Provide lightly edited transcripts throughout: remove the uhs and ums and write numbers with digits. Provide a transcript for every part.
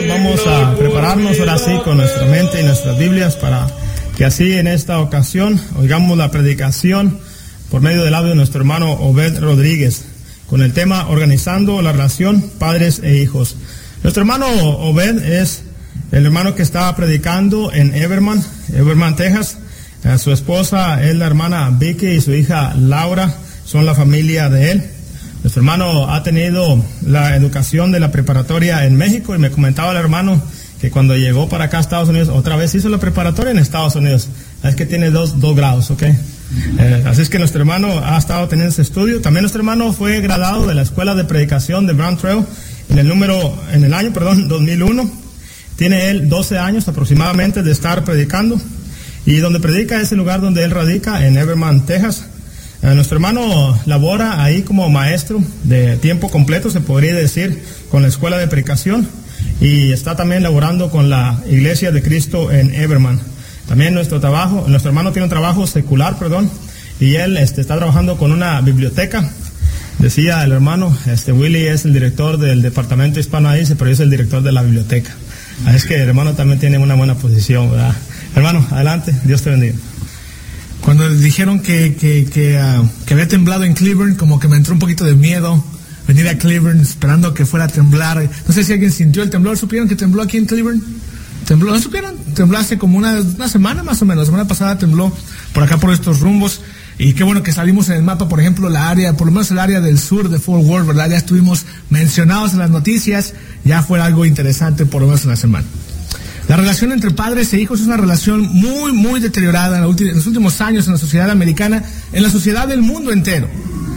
vamos a prepararnos ahora sí con nuestra mente y nuestras Biblias para que así en esta ocasión oigamos la predicación por medio del audio de nuestro hermano Obed Rodríguez con el tema Organizando la relación padres e hijos. Nuestro hermano Obed es el hermano que estaba predicando en Everman, Texas. Su esposa es la hermana Vicky y su hija Laura son la familia de él. Nuestro hermano ha tenido la educación de la preparatoria en México y me comentaba el hermano que cuando llegó para acá a Estados Unidos, otra vez hizo la preparatoria en Estados Unidos. Es que tiene dos grados, ¿ok? Así es que nuestro hermano ha estado teniendo ese estudio. También nuestro hermano fue graduado de la Escuela de Predicación de Brown Trail en el año 2001. Tiene él 12 años aproximadamente de estar predicando. Y donde predica es el lugar donde él radica, en Everman, Texas. Nuestro hermano labora ahí como maestro de tiempo completo, se podría decir, con la escuela de predicación, y está también laborando con la Iglesia de Cristo en Everman. También nuestro hermano tiene un trabajo secular, y él está trabajando con una biblioteca. Decía el hermano, Willy es el director del departamento hispano ahí, pero yo soy el director de la biblioteca. Así es que el hermano también tiene una buena posición, ¿verdad? Hermano, adelante, Dios te bendiga. Cuando dijeron que había temblado en Cleveland, como que me entró un poquito de miedo venir a Cleveland esperando que fuera a temblar. No sé si alguien sintió el temblor. ¿Supieron que tembló aquí en Cleveland? ¿Tembló? ¿No supieron? Tembló hace como una semana más o menos. La semana pasada tembló por acá, por estos rumbos. Y qué bueno que salimos en el mapa, por ejemplo, por lo menos el área del sur de Fort Worth, ¿verdad? Ya estuvimos mencionados en las noticias. Ya fue algo interesante por lo menos en la semana. La relación entre padres e hijos es una relación muy, muy deteriorada en los últimos años en la sociedad americana, en la sociedad del mundo entero.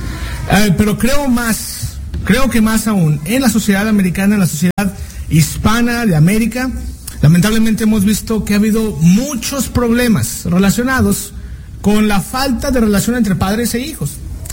Pero creo que más aún, en la sociedad americana, en la sociedad hispana de América, lamentablemente hemos visto que ha habido muchos problemas relacionados con la falta de relación entre padres e hijos.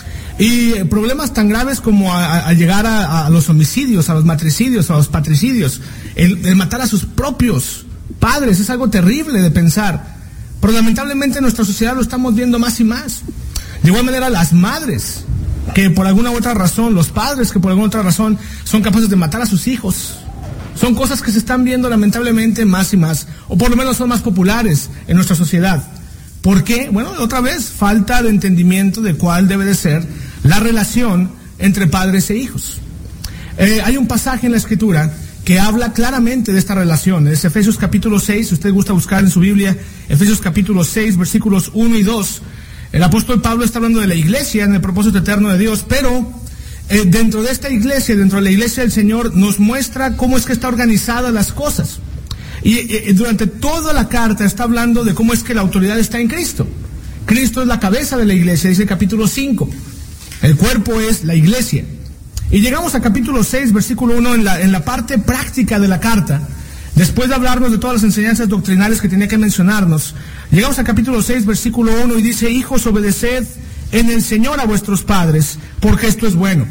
Y problemas tan graves como a llegar a los homicidios, a los matricidios, a los patricidios, el matar a sus propios padres. Es algo terrible de pensar, pero lamentablemente en nuestra sociedad lo estamos viendo más y más. De igual manera las madres, que por alguna u otra razón, los padres que por alguna otra razón son capaces de matar a sus hijos. Son cosas que se están viendo lamentablemente más y más, o por lo menos son más populares en nuestra sociedad. ¿Por qué? Bueno, otra vez, falta de entendimiento de cuál debe de ser la relación entre padres e hijos. Hay un pasaje en la Escritura que habla claramente de esta relación. Es Efesios capítulo 6, si usted gusta buscar en su Biblia, Efesios capítulo 6, versículos 1 y 2. El apóstol Pablo está hablando de la iglesia en el propósito eterno de Dios, pero dentro de esta iglesia, dentro de la iglesia del Señor, nos muestra cómo es que está organizada las cosas. Y durante toda la carta está hablando de cómo es que la autoridad está en Cristo. Cristo es la cabeza de la iglesia, dice el capítulo 5. El cuerpo es la iglesia. Y llegamos a capítulo 6, versículo 1, en la parte práctica de la carta. Después de hablarnos de todas las enseñanzas doctrinales que tenía que mencionarnos, llegamos a capítulo 6, versículo 1, y dice: hijos, obedeced en el Señor a vuestros padres, porque esto es bueno.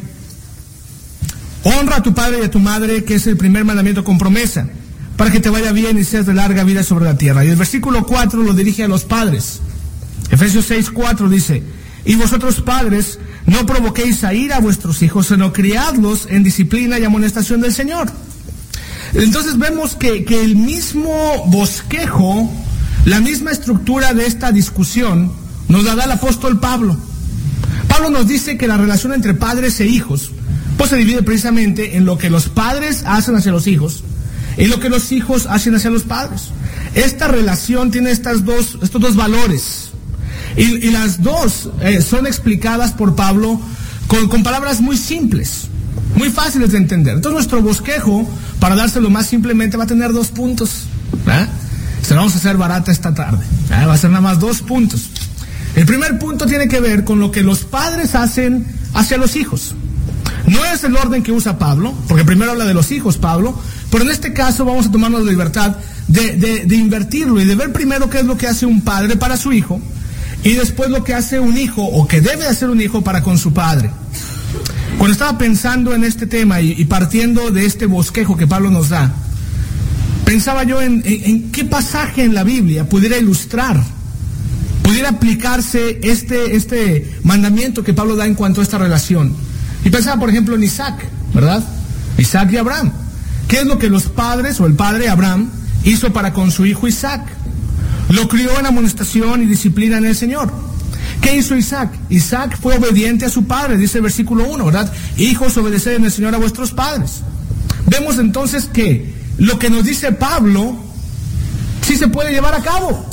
Honra a tu padre y a tu madre, que es el primer mandamiento con promesa, para que te vaya bien y seas de larga vida sobre la tierra. Y el versículo 4 lo dirige a los padres. Efesios 6, 4 dice: y vosotros padres, no provoquéis a ira a vuestros hijos, sino criadlos en disciplina y amonestación del Señor. Entonces vemos que el mismo bosquejo, la misma estructura de esta discusión, nos la da el apóstol Pablo. Pablo nos dice que la relación entre padres e hijos, pues se divide precisamente en lo que los padres hacen hacia los hijos y lo que los hijos hacen hacia los padres. Esta relación tiene estos dos valores. Y las dos son explicadas por Pablo con palabras muy simples, muy fáciles de entender. Entonces nuestro bosquejo, para dárselo más simplemente, va a tener 2 puntos. Se lo vamos a hacer barata esta tarde. Va a ser nada más 2 puntos. El primer punto tiene que ver con lo que los padres hacen hacia los hijos. No es el orden que usa Pablo, porque primero habla de los hijos Pablo, pero en este caso vamos a tomarnos la libertad de invertirlo y de ver primero qué es lo que hace un padre para su hijo, y después lo que hace un hijo, o que debe hacer un hijo para con su padre. Cuando estaba pensando en este tema y partiendo de este bosquejo que Pablo nos da, pensaba yo en qué pasaje en la Biblia pudiera ilustrar, pudiera aplicarse este mandamiento que Pablo da en cuanto a esta relación. Y pensaba, por ejemplo, en Isaac, ¿verdad? Isaac y Abraham. ¿Qué es lo que los padres o el padre Abraham hizo para con su hijo Isaac? Lo crió en amonestación y disciplina en el Señor. ¿Qué hizo Isaac? Isaac fue obediente a su padre, dice el versículo 1, ¿verdad? Hijos, obedeced en el Señor a vuestros padres. Vemos entonces que lo que nos dice Pablo sí se puede llevar a cabo.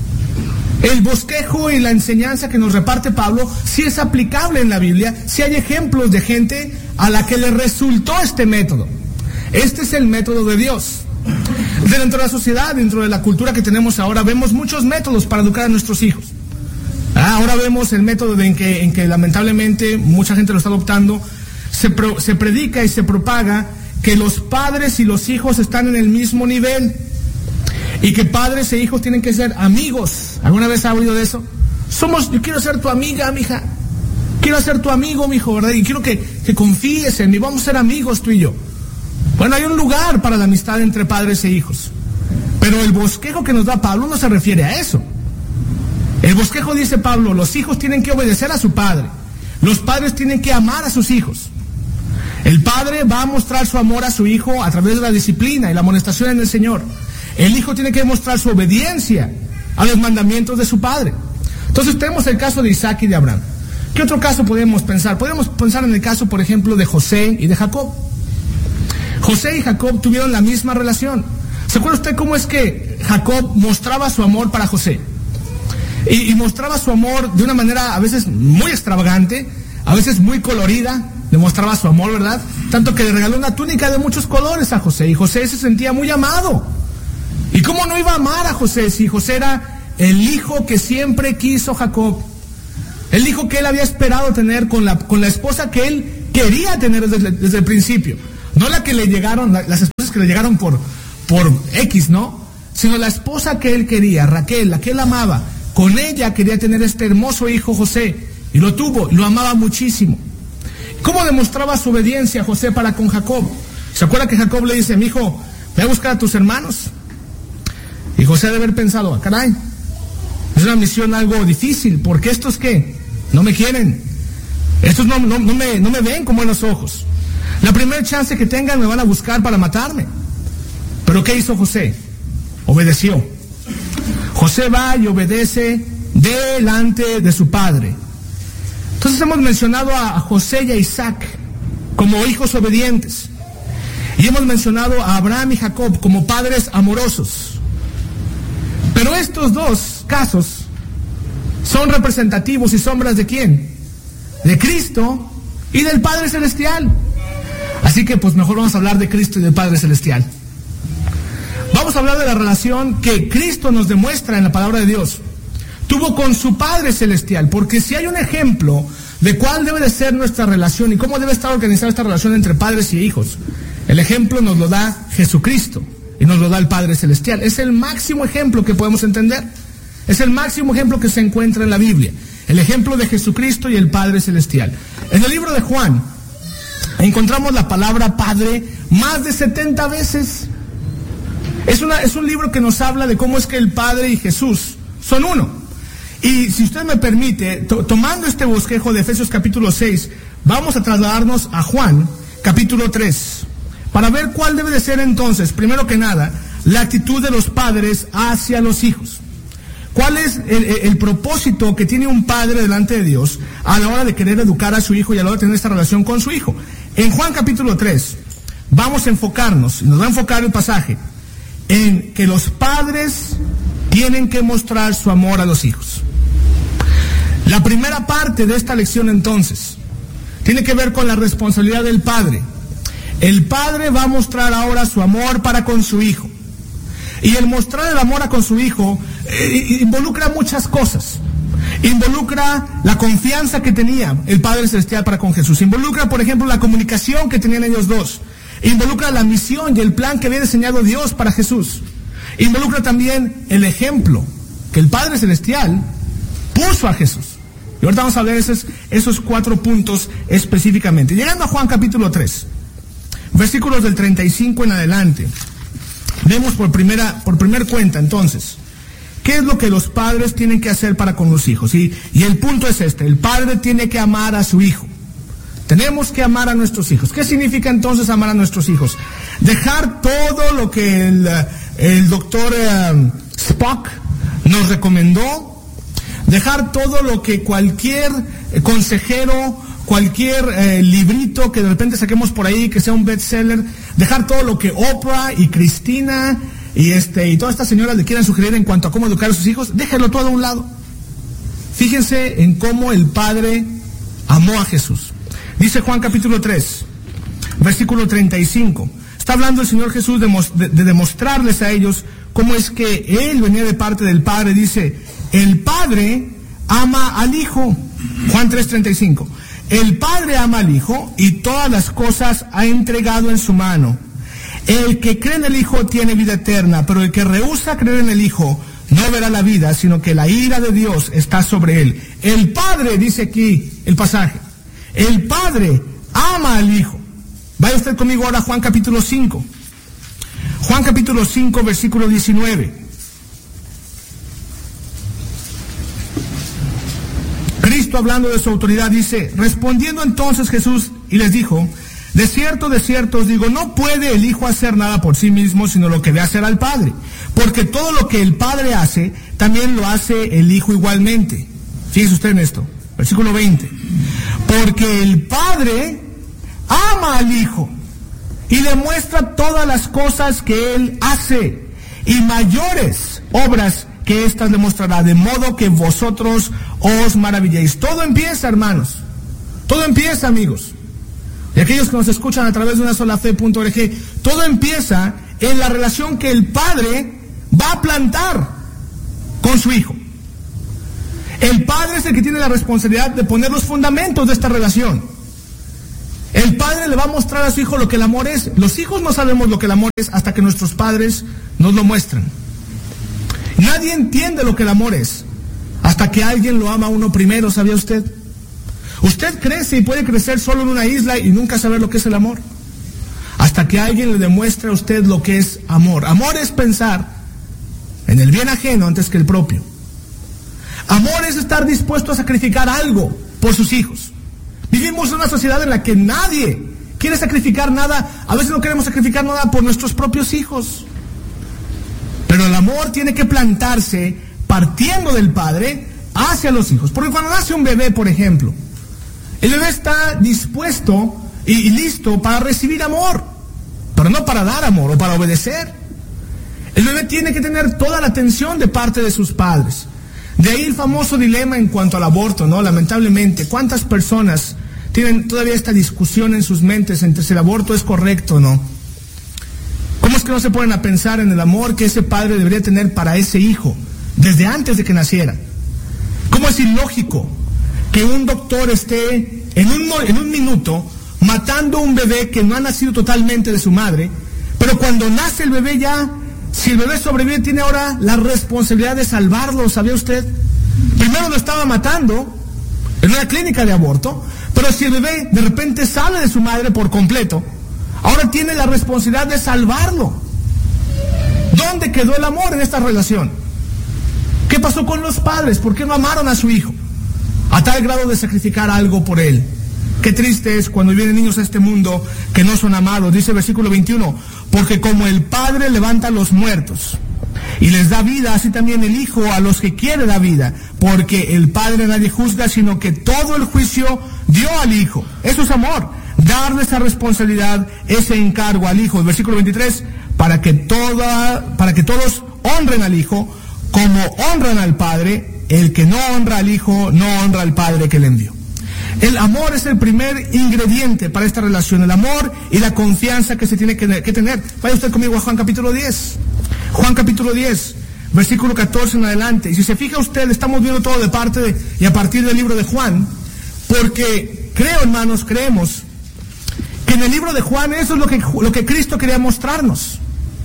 El bosquejo y la enseñanza que nos reparte Pablo sí es aplicable en la Biblia, sí hay ejemplos de gente a la que le resultó este método. Este es el método de Dios. Dentro de la sociedad, dentro de la cultura que tenemos ahora, vemos muchos métodos para educar a nuestros hijos. Ahora vemos el método en que lamentablemente mucha gente lo está adoptando. Se predica y se propaga que los padres y los hijos están en el mismo nivel y que padres e hijos tienen que ser amigos. ¿Alguna vez ha oído de eso? Yo quiero ser tu amiga, mija. Quiero ser tu amigo, mijo, ¿verdad? Y quiero que confíes en mí. Vamos a ser amigos tú y yo. Bueno, hay un lugar para la amistad entre padres e hijos. Pero el bosquejo que nos da Pablo no se refiere a eso. El bosquejo dice Pablo, los hijos tienen que obedecer a su padre. Los padres tienen que amar a sus hijos. El padre va a mostrar su amor a su hijo a través de la disciplina y la amonestación en el Señor. El hijo tiene que demostrar su obediencia a los mandamientos de su padre. Entonces tenemos el caso de Isaac y de Abraham. ¿Qué otro caso podemos pensar? Podemos pensar en el caso, por ejemplo, de José y de Jacob. José y Jacob tuvieron la misma relación. ¿Se acuerda usted cómo es que Jacob mostraba su amor para José? Y mostraba su amor de una manera a veces muy extravagante, a veces muy colorida, demostraba su amor, ¿verdad? Tanto que le regaló una túnica de muchos colores a José, y José se sentía muy amado. ¿Y cómo no iba a amar a José si José era el hijo que siempre quiso Jacob? El hijo que él había esperado tener con la esposa que él quería tener desde el principio. No la que le llegaron, las esposas que le llegaron por X, ¿no? Sino la esposa que él quería, Raquel, la que él amaba. Con ella quería tener este hermoso hijo José, y lo tuvo, y lo amaba muchísimo. ¿Cómo demostraba su obediencia José para con Jacob? ¿Se acuerda que Jacob le dice, mijo, ve a buscar a tus hermanos? Y José debe haber pensado, caray, es una misión algo difícil, porque estos ¿qué? No me quieren. Estos no me ven con buenos ojos. La primera chance que tengan me van a buscar para matarme. ¿Pero qué hizo José? Obedeció. José va y obedece delante de su padre. Entonces hemos mencionado a José y a Isaac como hijos obedientes. Y hemos mencionado a Abraham y Jacob como padres amorosos. Pero estos dos casos son representativos y sombras ¿de quién? De Cristo y del Padre Celestial. Así que pues mejor vamos a hablar de Cristo y del Padre Celestial. Vamos a hablar de la relación que Cristo nos demuestra en la palabra de Dios. Tuvo con su Padre Celestial, porque si hay un ejemplo de cuál debe de ser nuestra relación y cómo debe estar organizada esta relación entre padres y hijos, el ejemplo nos lo da Jesucristo y nos lo da el Padre Celestial. Es el máximo ejemplo que podemos entender. Es el máximo ejemplo que se encuentra en la Biblia. El ejemplo de Jesucristo y el Padre Celestial. En el libro de Juan encontramos la palabra Padre más de 70 veces. Es un libro que nos habla de cómo es que el Padre y Jesús son uno. Y si usted me permite, tomando este bosquejo de Efesios capítulo 6, vamos a trasladarnos a Juan capítulo 3, para ver cuál debe de ser entonces, primero que nada, la actitud de los padres hacia los hijos. ¿Cuál es el propósito que tiene un padre delante de Dios a la hora de querer educar a su hijo y a la hora de tener esta relación con su hijo? En Juan capítulo 3, vamos a enfocarnos, nos va a enfocar el pasaje, en que los padres tienen que mostrar su amor a los hijos. La primera parte de esta lección entonces tiene que ver con la responsabilidad del padre. El padre va a mostrar ahora su amor para con su hijo. Y el mostrar el amor con su hijo involucra muchas cosas. Involucra la confianza que tenía el Padre Celestial para con Jesús. Involucra, por ejemplo, la comunicación que tenían ellos dos. Involucra la misión y el plan que había diseñado Dios para Jesús. Involucra también el ejemplo que el Padre Celestial puso a Jesús. Y ahorita vamos a ver esos 4 puntos específicamente. Llegando a Juan capítulo 3, versículos del 35 en adelante, vemos por primer cuenta entonces, ¿qué es lo que los padres tienen que hacer para con los hijos? Y el punto es este: el padre tiene que amar a su hijo. Tenemos que amar a nuestros hijos. ¿Qué significa entonces amar a nuestros hijos? Dejar todo lo que el doctor Spock nos recomendó, dejar todo lo que cualquier consejero, cualquier librito que de repente saquemos por ahí, que sea un bestseller, dejar todo lo que Oprah y Cristina y todas estas señoras le quieran sugerir en cuanto a cómo educar a sus hijos, déjenlo todo a un lado. Fíjense en cómo el Padre amó a Jesús. Dice Juan capítulo 3, versículo 35. Está hablando el Señor Jesús de demostrarles a ellos cómo es que Él venía de parte del Padre. Dice, el Padre ama al Hijo. Juan 3:35. El Padre ama al Hijo y todas las cosas ha entregado en su mano. El que cree en el Hijo tiene vida eterna, pero el que rehúsa creer en el Hijo no verá la vida, sino que la ira de Dios está sobre él. El Padre, dice aquí el pasaje, el Padre ama al Hijo. Vaya usted conmigo ahora a Juan capítulo 5. Juan capítulo 5, versículo 19. Cristo, hablando de su autoridad, dice, respondiendo entonces Jesús y les dijo, de cierto os digo, no puede el Hijo hacer nada por sí mismo, sino lo que ve hacer al Padre. Porque todo lo que el Padre hace, también lo hace el Hijo igualmente. Fíjese usted en esto, versículo 20. Porque el Padre ama al Hijo y le muestra todas las cosas que Él hace, y mayores obras que éstas le mostrará, de modo que vosotros os maravilléis. Todo empieza, hermanos. Todo empieza, amigos. Y aquellos que nos escuchan a través de unasolafé.org, todo empieza en la relación que el Padre va a plantar con su Hijo. El Padre es el que tiene la responsabilidad de poner los fundamentos de esta relación. El Padre le va a mostrar a su Hijo lo que el amor es. Los hijos no sabemos lo que el amor es hasta que nuestros padres nos lo muestran. Nadie entiende lo que el amor es hasta que alguien lo ama a uno primero, ¿sabía usted? Usted crece y puede crecer solo en una isla y nunca saber lo que es el amor, hasta que alguien le demuestre a usted lo que es amor. Amor es pensar en el bien ajeno antes que el propio. Amor es estar dispuesto a sacrificar algo por sus hijos. Vivimos en una sociedad en la que nadie quiere sacrificar nada. A veces no queremos sacrificar nada por nuestros propios hijos. Pero el amor tiene que plantarse partiendo del Padre hacia los hijos. Porque cuando nace un bebé, por ejemplo, el bebé está dispuesto y listo para recibir amor, pero no para dar amor o para obedecer. El bebé tiene que tener toda la atención de parte de sus padres. De ahí el famoso dilema en cuanto al aborto, ¿no? Lamentablemente, ¿cuántas personas tienen todavía esta discusión en sus mentes entre si el aborto es correcto o no? ¿Cómo es que no se ponen a pensar en el amor que ese padre debería tener para ese hijo desde antes de que naciera? ¿Cómo es ilógico que un doctor esté en un minuto matando a un bebé que no ha nacido totalmente de su madre, pero cuando nace el bebé ya, si el bebé sobrevive, tiene ahora la responsabilidad de salvarlo? ¿Sabía usted? Primero lo estaba matando en una clínica de aborto, pero si el bebé de repente sale de su madre por completo, ahora tiene la responsabilidad de salvarlo. ¿Dónde quedó el amor en esta relación? ¿Qué pasó con los padres? ¿Por qué no amaron a su hijo a tal grado de sacrificar algo por él? Qué triste es cuando vienen niños a este mundo que no son amados. Dice el versículo 21, porque como el Padre levanta a los muertos y les da vida, así también el Hijo a los que quiere da vida, porque el Padre nadie juzga, sino que todo el juicio dio al Hijo. Eso es amor, darle esa responsabilidad, ese encargo al Hijo. El versículo 23, para que todos honren al Hijo como honran al Padre. El que no honra al Hijo no honra al Padre que le envió. El amor es el primer ingrediente para esta relación, el amor y la confianza que se tiene que tener. Vaya usted conmigo a Juan capítulo 10. Juan capítulo 10, versículo 14 en adelante. Y si se fija usted, estamos viendo todo de parte y a partir del libro de Juan, porque creo, hermanos, creemos que en el libro de Juan eso es lo que Cristo quería mostrarnos.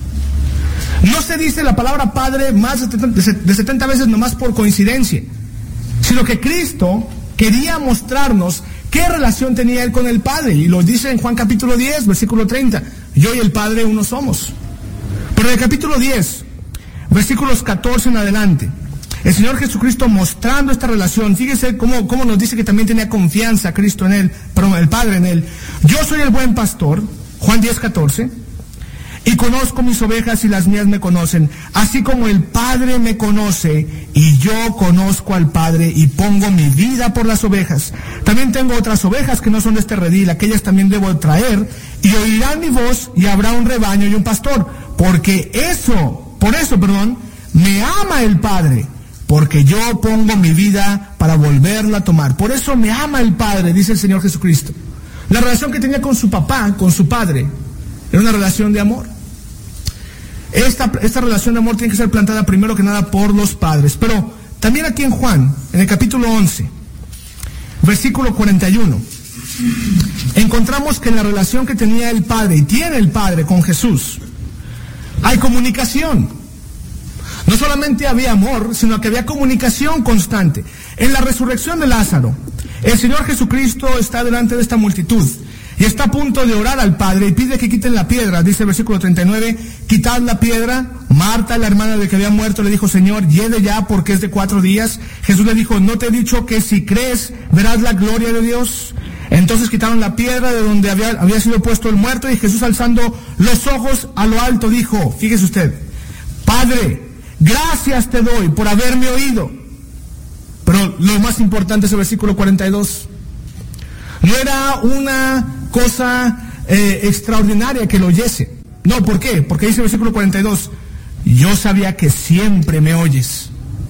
No se dice la palabra Padre más de 70 veces nomás por coincidencia, sino que Cristo quería mostrarnos qué relación tenía Él con el Padre. Y lo dice en Juan capítulo 10, versículo 30. Yo y el Padre uno somos. Pero en el capítulo 10, versículos 14 en adelante, el Señor Jesucristo mostrando esta relación, fíjese cómo nos dice que también tenía confianza Cristo en Él, perdón, el Padre en Él. Yo soy el buen pastor, Juan 10, 14. y conozco mis ovejas y las mías me conocen, así como el Padre me conoce y yo conozco al Padre y pongo mi vida por las ovejas. También tengo otras ovejas que no son de este redil, aquellas también debo traer, y oirán mi voz y habrá un rebaño y un pastor, por eso, me ama el Padre, porque yo pongo mi vida para volverla a tomar. Por eso me ama el Padre, dice el Señor Jesucristo. La relación que tenía con su papá, con su padre, era una relación de amor. Esta relación de amor tiene que ser plantada primero que nada por los padres. Pero también aquí en Juan, en el capítulo 11, versículo 41, encontramos que en la relación que tenía el Padre y tiene el Padre con Jesús, hay comunicación. No solamente había amor, sino que había comunicación constante. En la resurrección de Lázaro, el Señor Jesucristo está delante de esta multitud y está a punto de orar al Padre y pide que quiten la piedra. Dice el versículo 39, quitad la piedra. Marta, la hermana del que había muerto, le dijo, Señor, hiede ya porque es de 4 días. Jesús le dijo, ¿no te he dicho que si crees verás la gloria de Dios? Entonces quitaron la piedra de donde había sido puesto el muerto, y Jesús, alzando los ojos a lo alto, dijo, fíjese usted, Padre, gracias te doy por haberme oído. Pero lo más importante es el versículo 42. No era una cosa extraordinaria que lo oyese. No, ¿por qué? Porque dice el versículo 42, yo sabía que siempre me oyes,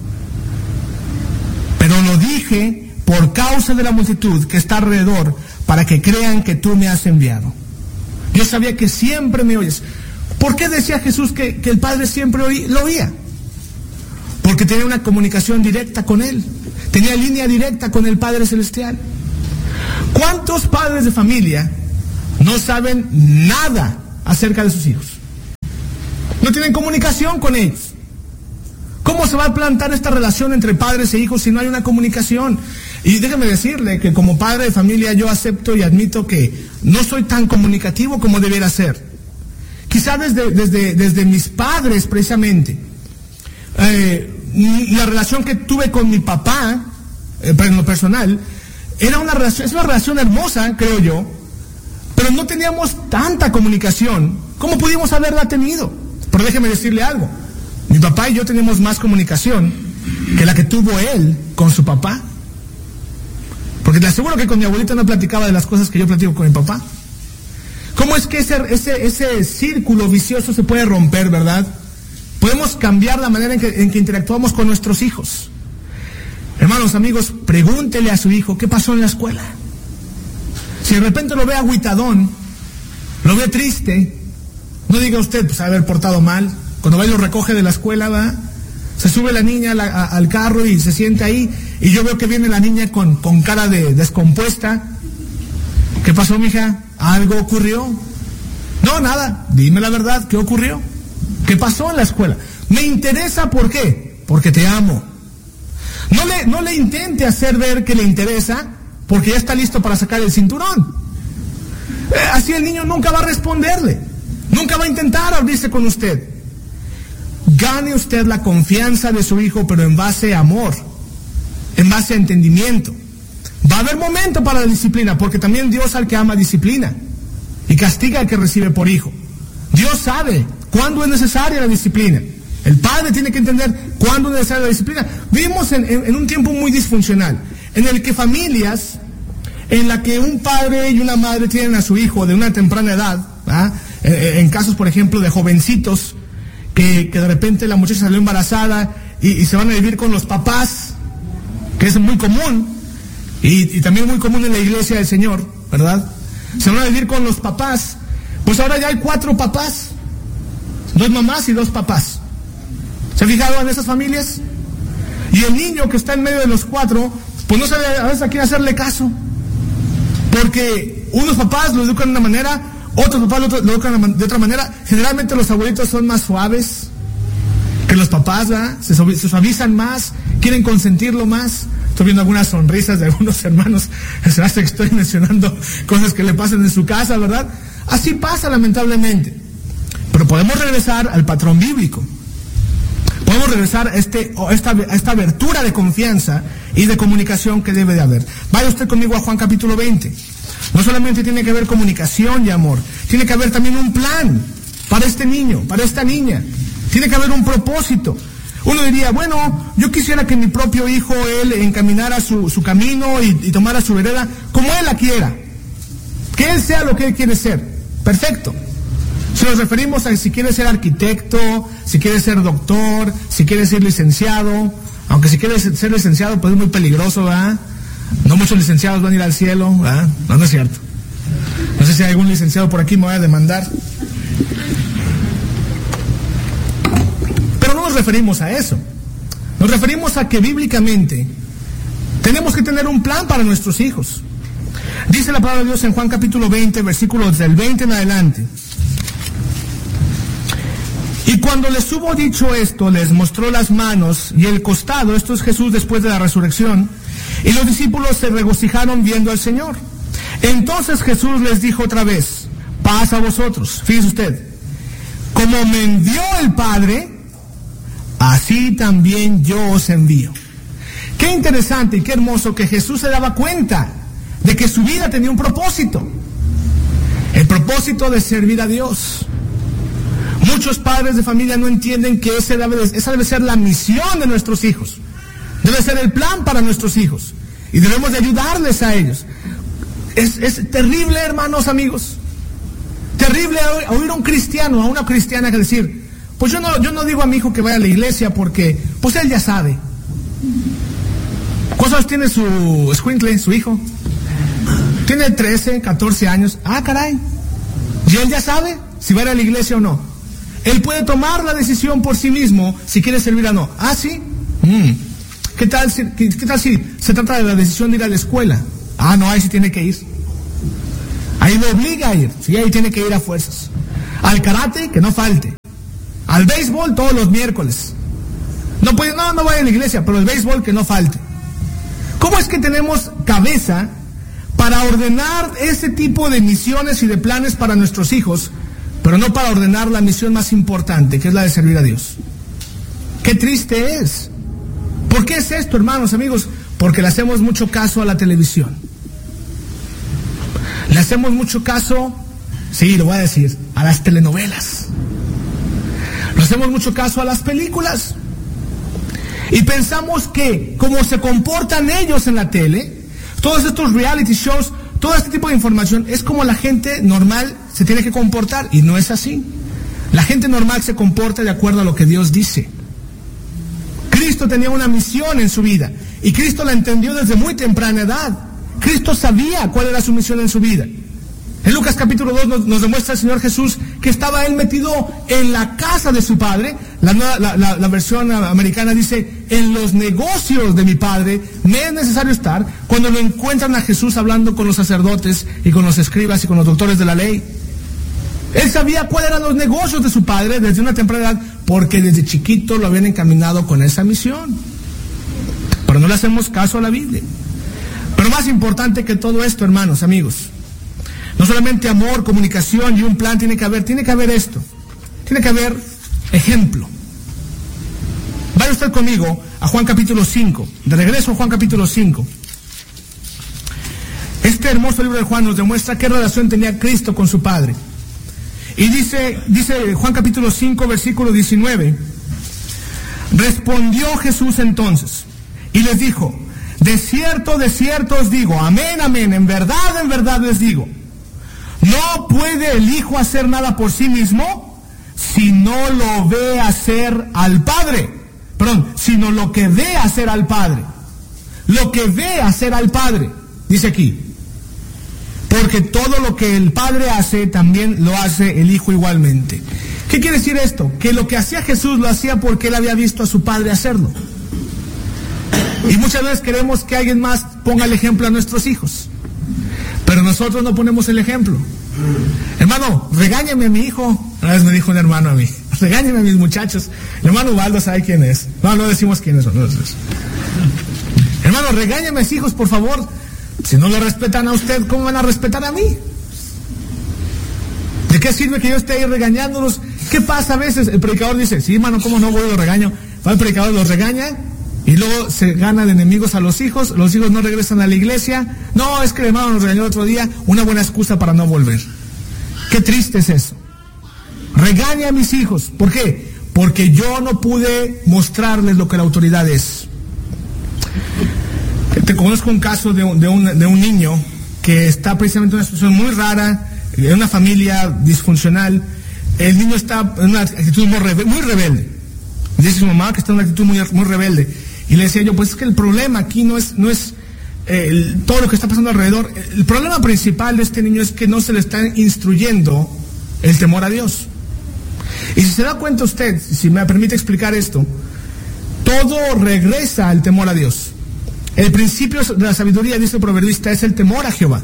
pero lo dije por causa de la multitud que está alrededor, para que crean que tú me has enviado. Yo sabía que siempre me oyes. ¿Por qué decía Jesús que el Padre siempre lo oía? Porque tenía una comunicación directa con Él. Tenía línea directa con el Padre Celestial. ¿Cuántos padres de familia no saben nada acerca de sus hijos? No tienen comunicación con ellos. ¿Cómo se va a plantar esta relación entre padres e hijos si no hay una comunicación? Y déjeme decirle que como padre de familia yo acepto y admito que no soy tan comunicativo como debiera ser. Quizá desde mis padres precisamente. La relación que tuve con mi papá, en lo personal, es una relación hermosa, creo yo, pero no teníamos tanta comunicación como pudimos haberla tenido. Pero déjeme decirle algo, mi papá y yo tenemos más comunicación que la que tuvo él con su papá. Porque te aseguro que con mi abuelita no platicaba de las cosas que yo platico con mi papá. ¿Cómo es que ese círculo vicioso se puede romper, verdad? Podemos cambiar la manera en que interactuamos con nuestros hijos. Hermanos, amigos, pregúntele a su hijo qué pasó en la escuela. Si de repente lo ve agüitadón, lo ve triste, no diga usted, pues haber portado mal. Cuando va y lo recoge de la escuela, va, se sube la niña al carro y se siente ahí, y yo veo que viene la niña con cara de descompuesta. ¿Qué pasó, mija? ¿Algo ocurrió? No, nada, dime la verdad, ¿qué ocurrió? ¿Qué pasó en la escuela? Me interesa, ¿por qué? Porque te amo. No le intente hacer ver que le interesa, porque ya está listo para sacar el cinturón. Así el niño nunca va a responderle, nunca va a intentar abrirse con usted. Gane usted la confianza de su hijo, pero en base a amor, en base a entendimiento. Va a haber momento para la disciplina, porque también Dios al que ama disciplina y castiga al que recibe por hijo. Dios sabe cuándo es necesaria la disciplina. El padre tiene que entender cuándo es necesaria la disciplina. Vivimos en un tiempo muy disfuncional, en el que familias, en la que un padre y una madre tienen a su hijo de una temprana edad, en casos, por ejemplo, de jovencitos, que de repente la muchacha salió embarazada y se van a vivir con los papás, que es muy común, y también muy común en la iglesia del Señor, ¿verdad? Se van a vivir con los papás. Pues ahora ya hay 4 papás, 2 mamás y 2 papás. ¿Se ha fijado en esas familias? Y el niño que está en medio de los 4, pues no sabe a veces a quién hacerle caso. Porque unos papás lo educan de una manera, otros papás lo educan de otra manera. Generalmente los abuelitos son más suaves que los papás, ¿verdad? Se suavizan más, quieren consentirlo más. Estoy viendo algunas sonrisas de algunos hermanos. Se hace que estoy mencionando cosas que le pasan en su casa, ¿verdad? Así pasa lamentablemente. Pero podemos regresar al patrón bíblico. Podemos regresar a esta abertura de confianza y de comunicación que debe de haber. Vaya usted conmigo a Juan capítulo 20. No solamente tiene que haber comunicación y amor, tiene que haber también un plan para este niño, para esta niña. Tiene que haber un propósito. Uno diría, bueno, yo quisiera que mi propio hijo, él encaminara su camino y tomara su vereda como él la quiera. Que él sea lo que él quiere ser. Perfecto. Si nos referimos a si quiere ser arquitecto, si quiere ser doctor, si quiere ser licenciado, aunque si quiere ser licenciado pues es muy peligroso, ¿verdad? No muchos licenciados van a ir al cielo, ¿verdad? No es cierto. No sé si hay algún licenciado por aquí me va a demandar. Pero no nos referimos a eso. Nos referimos a que bíblicamente tenemos que tener un plan para nuestros hijos. Dice la palabra de Dios en Juan capítulo 20, versículos del 20 en adelante. Y cuando les hubo dicho esto, les mostró las manos y el costado. Esto es Jesús después de la resurrección. Y los discípulos se regocijaron viendo al Señor. Entonces Jesús les dijo otra vez, paz a vosotros. Fíjese usted, como me envió el Padre, así también yo os envío. Qué interesante y qué hermoso que Jesús se daba cuenta de que su vida tenía un propósito. El propósito de servir a Dios. Muchos padres de familia no entienden que esa debe ser la misión de nuestros hijos. Debe ser el plan para nuestros hijos. Y debemos de ayudarles a ellos. Es terrible, hermanos, amigos. Terrible oír a un cristiano, a una cristiana que decir, pues yo no digo a mi hijo que vaya a la iglesia porque, pues él ya sabe. ¿Cuántos tiene su escuincle, su hijo? Tiene 13, 14 años. Ah, caray. ¿Y él ya sabe si va a ir a la iglesia o no? Él puede tomar la decisión por sí mismo si quiere servir o no. Ah, sí. ¿Qué tal si se trata de la decisión de ir a la escuela? Ah, no, ahí sí tiene que ir. Ahí lo obliga a ir. Sí, ahí tiene que ir a fuerzas. Al karate, que no falte. Al béisbol todos los miércoles. No vaya a la iglesia, pero el béisbol que no falte. ¿Cómo es que tenemos cabeza para ordenar ese tipo de misiones y de planes para nuestros hijos, pero no para ordenar la misión más importante, que es la de servir a Dios? ¡Qué triste es! ¿Por qué es esto, hermanos, amigos? Porque le hacemos mucho caso a la televisión. Le hacemos mucho caso, sí, lo voy a decir, a las telenovelas. Le hacemos mucho caso a las películas. Y pensamos que, como se comportan ellos en la tele, todos estos reality shows, todo este tipo de información, es como la gente normal se tiene que comportar. Y no es así. La gente normal se comporta de acuerdo a lo que Dios dice. Cristo tenía una misión en su vida. Y Cristo la entendió desde muy temprana edad. Cristo sabía cuál era su misión en su vida. En Lucas capítulo 2 nos demuestra el Señor Jesús que estaba él metido en la casa de su Padre. La versión americana dice, en los negocios de mi Padre me es necesario estar. Cuando lo encuentran a Jesús hablando con los sacerdotes y con los escribas y con los doctores de la ley. Él sabía cuáles eran los negocios de su Padre desde una temprana edad, porque desde chiquito lo habían encaminado con esa misión. Pero no le hacemos caso a la Biblia. Pero más importante que todo esto, hermanos, amigos, no solamente amor, comunicación y un plan, tiene que haber esto. Tiene que haber ejemplo. Vaya usted conmigo a Juan capítulo 5. De regreso a Juan capítulo 5. Este hermoso libro de Juan nos demuestra qué relación tenía Cristo con su Padre. Y dice Juan capítulo 5, versículo 19. Respondió Jesús entonces y les dijo, de cierto os digo, amén, amén, en verdad les digo, no puede el Hijo hacer nada por sí mismo si no lo ve hacer al Padre. Sino lo que ve hacer al Padre. Lo que ve hacer al Padre, dice aquí. Porque todo lo que el Padre hace, también lo hace el Hijo igualmente. ¿Qué quiere decir esto? Que lo que hacía Jesús lo hacía porque él había visto a su Padre hacerlo. Y muchas veces queremos que alguien más ponga el ejemplo a nuestros hijos. Pero nosotros no ponemos el ejemplo. Hermano, regáñame a mi hijo. Una vez me dijo un hermano a mí, regáñame a mis muchachos. El hermano Ubaldo sabe quién es. No decimos quiénes son. Hermano, regáñame a mis hijos, por favor. Si no lo respetan a usted, ¿cómo van a respetar a mí? ¿De qué sirve que yo esté ahí regañándolos? ¿Qué pasa a veces? El predicador dice, sí, hermano, ¿cómo no voy y los regaño? Va el predicador, los regaña, y luego se ganan los hijos no regresan a la iglesia. No, es que el hermano nos regañó el otro día, una buena excusa para no volver. Qué triste es eso. regaña a mis hijos. ¿Por qué? Porque yo no pude mostrarles lo que la autoridad es. Te conozco un caso de un niño que está precisamente en una situación muy rara, en una familia disfuncional. El niño está en una actitud muy rebelde. Dice su mamá que está en una actitud muy rebelde. Y le decía yo, pues es que el problema aquí no es todo lo que está pasando alrededor. El problema principal de este niño es que no se le está instruyendo el temor a Dios. Y si se da cuenta usted, si me permite explicar esto, todo regresa al temor a Dios. El principio de la sabiduría, dice el proverbista, es el temor a Jehová.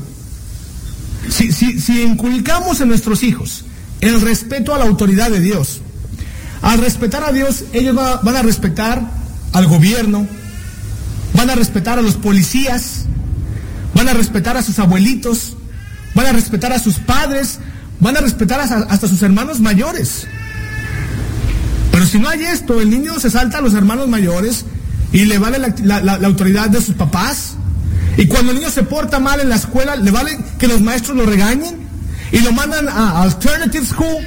Si inculcamos en nuestros hijos el respeto a la autoridad de Dios, al respetar a Dios, ellos van a respetar al gobierno, van a respetar a los policías, van a respetar a sus abuelitos, van a respetar a sus padres, van a respetar hasta sus hermanos mayores. Pero si no hay esto, el niño se salta a los hermanos mayores y le vale la autoridad de sus papás. Y cuando el niño se porta mal en la escuela, le vale que los maestros lo regañen y lo mandan a alternative school,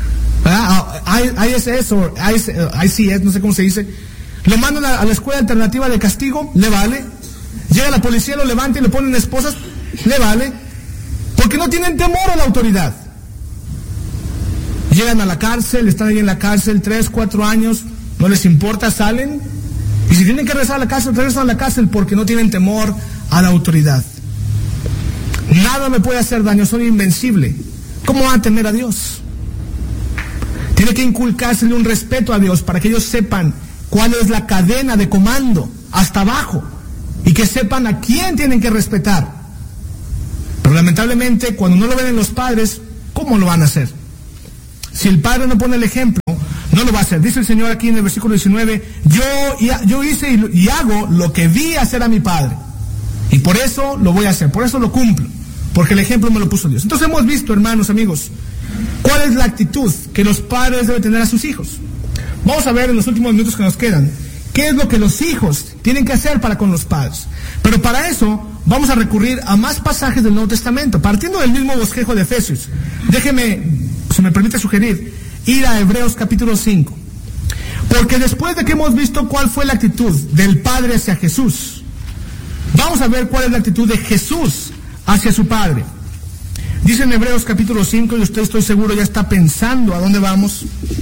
a ISS o ICS, no sé cómo se dice. Lo mandan a la escuela alternativa de castigo, le vale. Llega la policía, lo levanta y le ponen esposas, le vale. Porque no tienen temor a la autoridad. Llegan a la cárcel, están ahí en la cárcel 3, 4 años, no les importa, salen. Y si tienen que regresar a la cárcel, regresan a la cárcel porque no tienen temor a la autoridad. Nada me puede hacer daño, soy invencible. ¿Cómo van a temer a Dios? Tiene que inculcársele un respeto a Dios para que ellos sepan cuál es la cadena de comando hasta abajo y que sepan a quién tienen que respetar. Pero lamentablemente cuando no lo ven en los padres, ¿cómo lo van a hacer? Si el padre no pone el ejemplo, no lo va a hacer. Dice el Señor aquí en el versículo 19, yo hice y hago lo que vi hacer a mi padre. Y por eso lo voy a hacer, por eso lo cumplo. Porque el ejemplo me lo puso Dios. Entonces hemos visto, hermanos, amigos, cuál es la actitud que los padres deben tener a sus hijos. Vamos a ver en los últimos minutos que nos quedan, qué es lo que los hijos tienen que hacer para con los padres. Pero para eso vamos a recurrir a más pasajes del Nuevo Testamento, partiendo del mismo bosquejo de Efesios. Déjeme, si me permite sugerir, ir a Hebreos capítulo 5. Porque después de que hemos visto cuál fue la actitud del Padre hacia Jesús, vamos a ver cuál es la actitud de Jesús hacia su Padre. Dice en Hebreos capítulo 5, y usted, estoy seguro, ya está pensando a dónde vamos.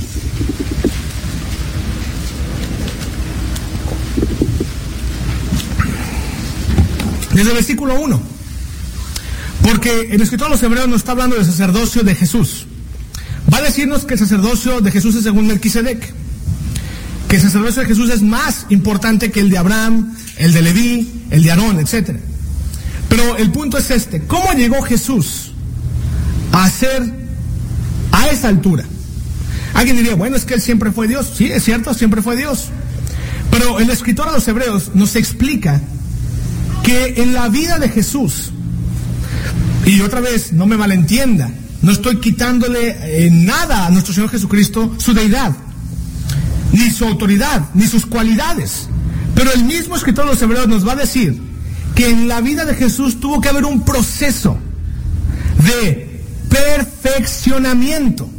Desde el versículo 1. Porque el escritor de los Hebreos nos está hablando del sacerdocio de Jesús. Va a decirnos que el sacerdocio de Jesús es según Melquisedec. Que el sacerdocio de Jesús es más importante que el de Abraham, el de Leví, el de Aarón, etc. Pero el punto es este: ¿cómo llegó Jesús a ser a esa altura? Alguien diría, bueno, es que él siempre fue Dios. Sí, es cierto, siempre fue Dios. Pero el escritor de los Hebreos nos explica que en la vida de Jesús, y otra vez, no me malentienda, no estoy quitándole nada a nuestro Señor Jesucristo su deidad, ni su autoridad, ni sus cualidades. Pero el mismo escritor de los Hebreos nos va a decir que en la vida de Jesús tuvo que haber un proceso de perfeccionamiento.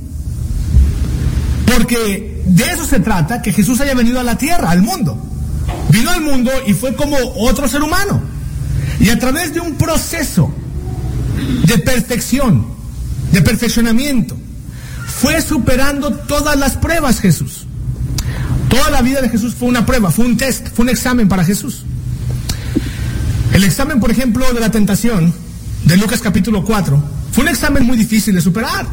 Porque de eso se trata, que Jesús haya venido a la tierra, al mundo. Vino al mundo y fue como otro ser humano. Y a través de un proceso de perfección, de perfeccionamiento, fue superando todas las pruebas Jesús. Toda la vida de Jesús fue una prueba, fue un test, fue un examen para Jesús. El examen, por ejemplo, de la tentación, de Lucas capítulo 4, fue un examen muy difícil de superar.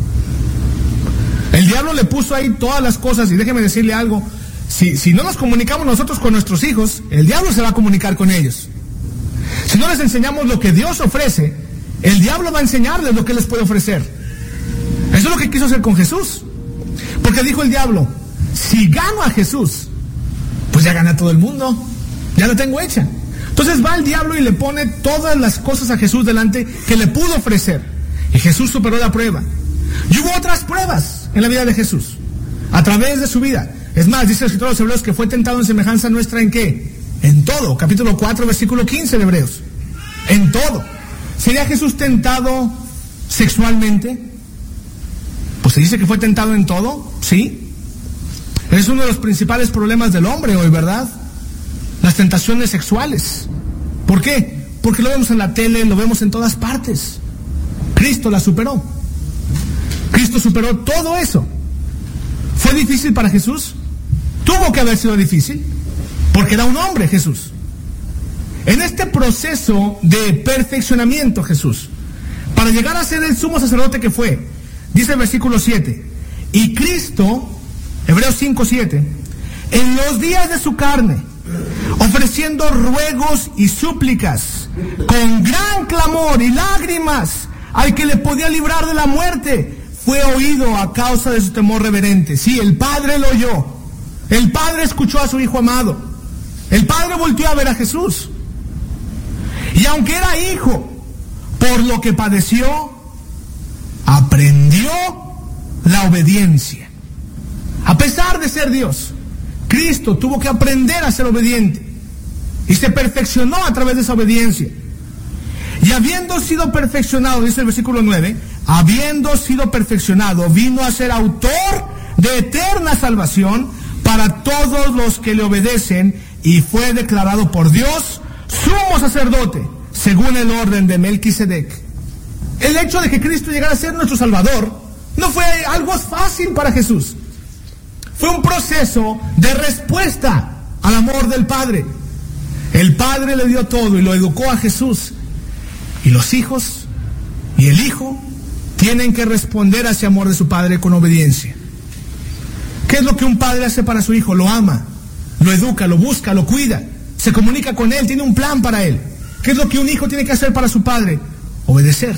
El diablo le puso ahí todas las cosas, y déjeme decirle algo, si no nos comunicamos nosotros con nuestros hijos, el diablo se va a comunicar con ellos. Si no les enseñamos lo que Dios ofrece, el diablo va a enseñarles lo que les puede ofrecer. Eso es lo que quiso hacer con Jesús. Porque dijo el diablo, si gano a Jesús, pues ya gané a todo el mundo, ya la tengo hecha. Entonces va el diablo y le pone todas las cosas a Jesús delante que le pudo ofrecer. Y Jesús superó la prueba. Y hubo otras pruebas en la vida de Jesús, a través de su vida. Es más, dice el escritor de los Hebreos que fue tentado en semejanza nuestra, ¿en qué? En todo. Capítulo 4, versículo 15 de Hebreos. En todo. ¿Sería Jesús tentado sexualmente? Pues se dice que fue tentado en todo, sí. Es uno de los principales problemas del hombre hoy, ¿verdad? Las tentaciones sexuales. ¿Por qué? Porque lo vemos en la tele, lo vemos en todas partes. Cristo la superó. Cristo superó todo eso. ¿Fue difícil para Jesús? Tuvo que haber sido difícil, porque era un hombre Jesús. En este proceso de perfeccionamiento Jesús, para llegar a ser el sumo sacerdote que fue, dice el versículo 7, y Cristo, Hebreos 5:7, en los días de su carne, ofreciendo ruegos y súplicas, con gran clamor y lágrimas, al que le podía librar de la muerte, fue oído a causa de su temor reverente. Sí, el Padre lo oyó. El Padre escuchó a su Hijo amado. El Padre volteó a ver a Jesús. Y aunque era hijo, por lo que padeció, aprendió la obediencia. A pesar de ser Dios, Cristo tuvo que aprender a ser obediente. Y se perfeccionó a través de esa obediencia. Y habiendo sido perfeccionado, dice el versículo 9, habiendo sido perfeccionado, vino a ser autor de eterna salvación para todos los que le obedecen, y fue declarado por Dios sumo sacerdote, según el orden de Melquisedec. El hecho de que Cristo llegara a ser nuestro Salvador no fue algo fácil para Jesús. Fue un proceso de respuesta al amor del Padre. El Padre le dio todo y lo educó a Jesús. Y los hijos y el Hijo tienen que responder a ese amor de su Padre con obediencia. ¿Qué es lo que un padre hace para su hijo? Lo ama, lo educa, lo busca, lo cuida, se comunica con él, tiene un plan para él. ¿Qué es lo que un hijo tiene que hacer para su padre? Obedecer.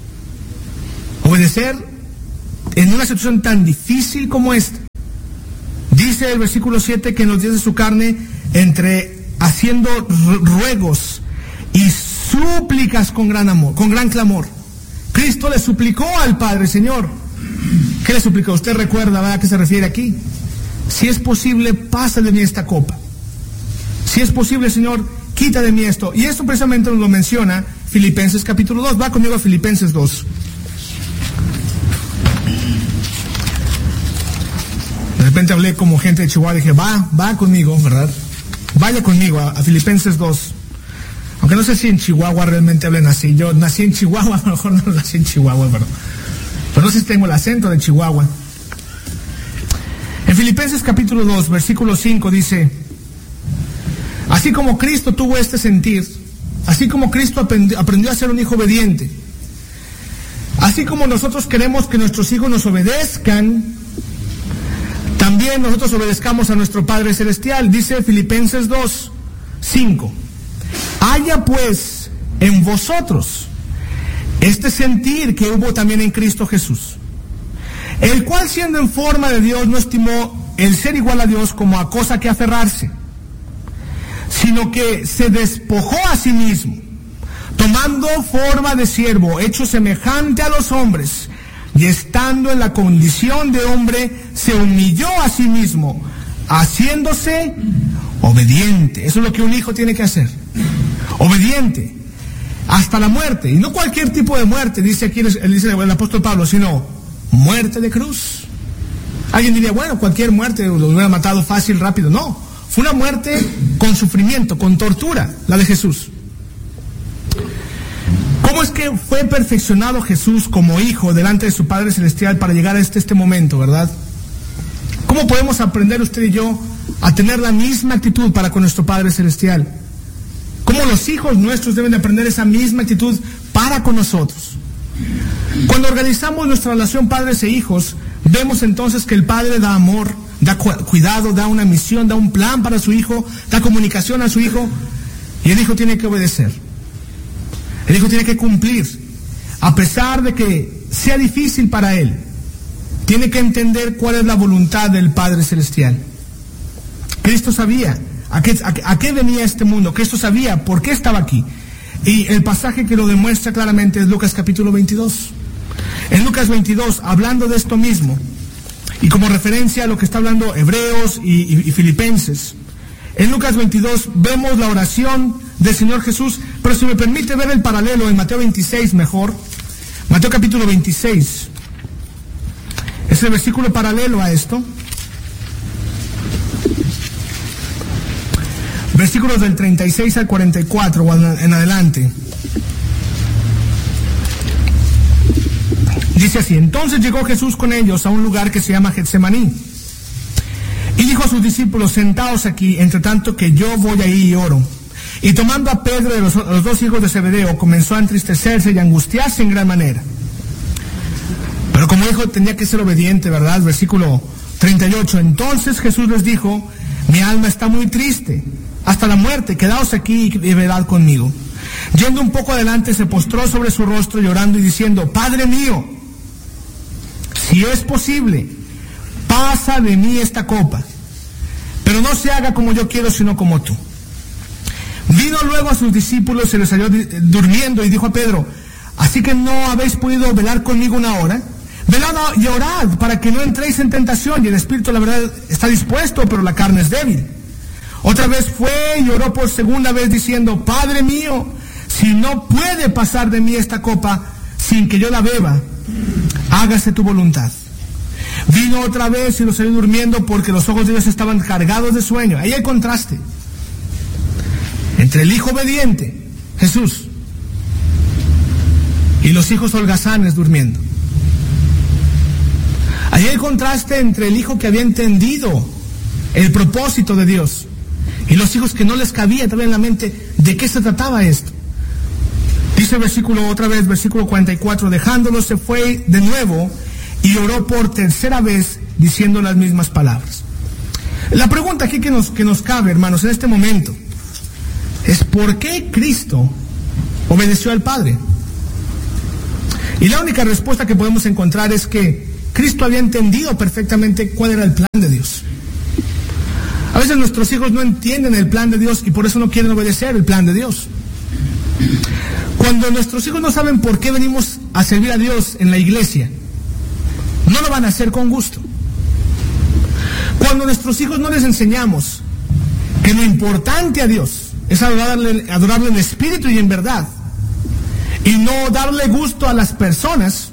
Obedecer en una situación tan difícil como esta. Dice el versículo 7 que en los días de su carne, entre haciendo ruegos y súplicas con gran amor, con gran clamor. Cristo le suplicó al Padre, Señor. ¿Qué le suplicó? Usted recuerda, ¿verdad?, a qué se refiere aquí. Si es posible, pasa de mí esta copa. Si es posible, Señor, quita de mí esto. Y esto precisamente nos lo menciona Filipenses capítulo 2. Va conmigo a Filipenses 2. De repente hablé como gente de Chihuahua, dije, va conmigo, ¿verdad? Vaya conmigo a Filipenses 2. Aunque no sé si en Chihuahua realmente hablen así. Yo nací en Chihuahua, a lo mejor no nací en Chihuahua, pero no sé si tengo el acento de Chihuahua. En Filipenses capítulo 2, versículo 5 dice, así como Cristo tuvo este sentir, así como Cristo aprendió a ser un hijo obediente, así como nosotros queremos que nuestros hijos nos obedezcan, también nosotros obedezcamos a nuestro Padre Celestial. Dice Filipenses 2, 5. Haya pues en vosotros este sentir que hubo también en Cristo Jesús, el cual siendo en forma de Dios no estimó el ser igual a Dios como a cosa que aferrarse, sino que se despojó a sí mismo, tomando forma de siervo, hecho semejante a los hombres, y estando en la condición de hombre, se humilló a sí mismo, haciéndose obediente. Eso es lo que un hijo tiene que hacer. Obediente hasta la muerte, y no cualquier tipo de muerte, dice aquí el apóstol Pablo, sino muerte de cruz. Alguien diría, bueno, cualquier muerte lo hubiera matado fácil, rápido. No, fue una muerte con sufrimiento, con tortura, la de Jesús. ¿Cómo es que fue perfeccionado Jesús como hijo delante de su Padre Celestial para llegar a este momento, verdad? ¿Cómo podemos aprender usted y yo a tener la misma actitud para con nuestro Padre Celestial? ¿Cómo los hijos nuestros deben de aprender esa misma actitud para con nosotros? Cuando organizamos nuestra relación padres e hijos, vemos entonces que el padre da amor, da cuidado, da una misión, da un plan para su hijo, da comunicación a su hijo, y el hijo tiene que obedecer. El hijo tiene que cumplir, a pesar de que sea difícil para él. Tiene que entender cuál es la voluntad del Padre Celestial. Cristo sabía a qué venía este mundo. Cristo sabía por qué estaba aquí. Y el pasaje que lo demuestra claramente es Lucas capítulo 22. En Lucas 22, hablando de esto mismo, y como referencia a lo que está hablando Hebreos y Filipenses, en Lucas 22 vemos la oración del Señor Jesús, pero si me permite ver el paralelo en Mateo 26 mejor. Mateo capítulo 26. Dice el versículo paralelo a esto, versículos del 36 al 44 o en adelante. Dice así: entonces llegó Jesús con ellos a un lugar que se llama Getsemaní, y dijo a sus discípulos: sentaos aquí, entre tanto que yo voy ahí y oro. Y tomando a Pedro y los dos hijos de Zebedeo, comenzó a entristecerse y a angustiarse en gran manera. Pero como hijo tenía que ser obediente, ¿verdad? Versículo 38. Entonces Jesús les dijo: mi alma está muy triste, hasta la muerte, quedaos aquí y velad conmigo. Yendo un poco adelante, se postró sobre su rostro llorando y diciendo: Padre mío, si es posible, pasa de mí esta copa, pero no se haga como yo quiero, sino como tú. Vino luego a sus discípulos, se les halló durmiendo y dijo a Pedro: ¿así que no habéis podido velar conmigo una hora? Velad y orad para que no entréis en tentación, y el espíritu, la verdad, está dispuesto, pero la carne es débil. Otra vez fue y oró por segunda vez diciendo: Padre mío, si no puede pasar de mí esta copa sin que yo la beba, hágase tu voluntad. Vino otra vez y los halló durmiendo, porque los ojos de ellos estaban cargados de sueño. Ahí hay contraste entre el hijo obediente, Jesús, y los hijos holgazanes durmiendo. Ahí hay contraste entre el hijo que había entendido el propósito de Dios y los hijos que no les cabía todavía en la mente de qué se trataba esto. Dice versículo 44, dejándolos se fue de nuevo y oró por tercera vez diciendo las mismas palabras. La pregunta aquí que nos cabe, hermanos, en este momento es: ¿por qué Cristo obedeció al Padre? Y la única respuesta que podemos encontrar es que Cristo había entendido perfectamente cuál era el plan de Dios. A veces nuestros hijos no entienden el plan de Dios y por eso no quieren obedecer el plan de Dios. Cuando nuestros hijos no saben por qué venimos a servir a Dios en la iglesia, no lo van a hacer con gusto. Cuando a nuestros hijos no les enseñamos que lo importante a Dios es adorarle en espíritu y en verdad, y no darle gusto a las personas,